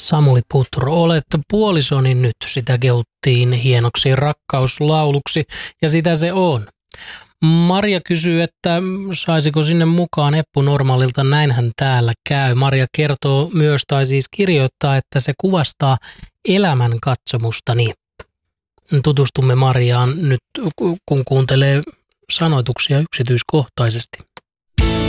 Samuli Putro, olet puolisoni nyt, sitä kehuttiin hienoksi rakkauslauluksi ja sitä se on. Maria kysyy, että saisiko sinne mukaan Eppu Normaalilta, näinhän täällä käy. Maria kertoo myös, tai siis kirjoittaa, että se kuvastaa elämän katsomustani. Tutustumme Mariaan nyt, kun kuuntelee sanoituksia yksityiskohtaisesti.